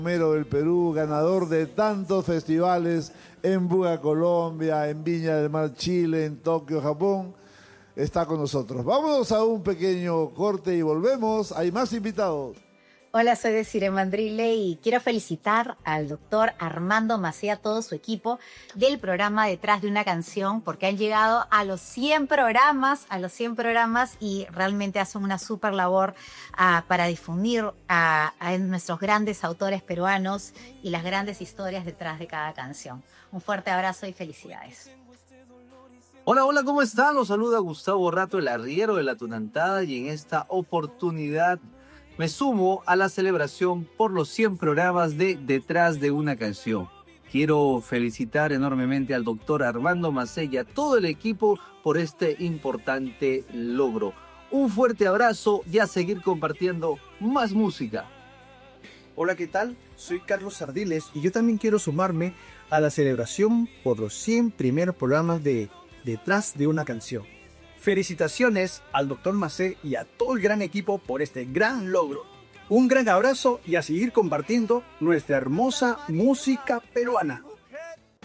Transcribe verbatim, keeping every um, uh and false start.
Mero del Perú, ganador de tantos festivales en Buga, Colombia, en Viña del Mar, Chile, en Tokio, Japón, está con nosotros. Vámonos a un pequeño corte y volvemos. Hay más invitados. Hola, soy Desiree Mandrile y quiero felicitar al doctor Armando Macé y a todo su equipo del programa Detrás de una Canción, porque han llegado a los cien programas, a los cien programas y realmente hacen una súper labor uh, para difundir a, a nuestros grandes autores peruanos y las grandes historias detrás de cada canción. Un fuerte abrazo y felicidades. Hola, hola, ¿cómo están? Los saluda Gustavo Rato, el arriero de la Tunantada, y en esta oportunidad me sumo a la celebración por los cien programas de Detrás de una Canción. Quiero felicitar enormemente al doctor Armando Macé y a todo el equipo por este importante logro. Un fuerte abrazo y a seguir compartiendo más música. Hola, ¿qué tal? Soy Carlos Ardiles y yo también quiero sumarme a la celebración por los cien primeros programas de Detrás de una Canción. Felicitaciones al doctor Macé y a todo el gran equipo por este gran logro. Un gran abrazo y a seguir compartiendo nuestra hermosa música peruana.